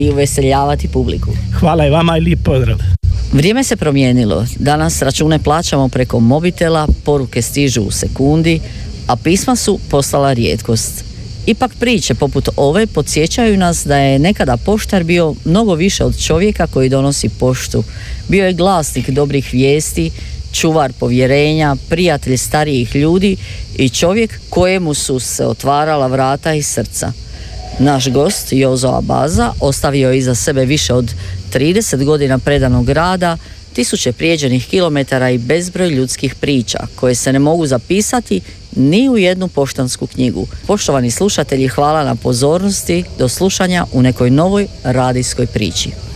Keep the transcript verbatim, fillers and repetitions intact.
i uveseljavati publiku. Hvala i vama i lijep pozdrav. Vrijeme se promijenilo. Danas račune plaćamo preko mobitela, poruke stižu u sekundi, a pisma su postala rijetkost. Ipak priče poput ove podsjećaju nas da je nekada poštar bio mnogo više od čovjeka koji donosi poštu. Bio je glasnik dobrih vijesti, čuvar povjerenja, prijatelj starijih ljudi i čovjek kojemu su se otvarala vrata i srca. Naš gost Jozo Abaza ostavio je iza sebe više od trideset godina predanog rada, tisuće prijeđenih kilometara i bezbroj ljudskih priča koje se ne mogu zapisati ni u jednu poštansku knjigu. Poštovani slušatelji, hvala na pozornosti, do slušanja u nekoj novoj radijskoj priči.